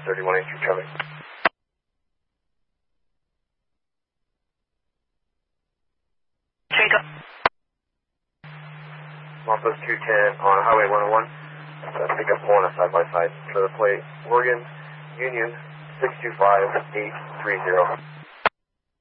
31 8 Street traffic. Jacob. Northwest 210 on Highway 101. Pick up one side by side for the plate. Oregon Union 625830.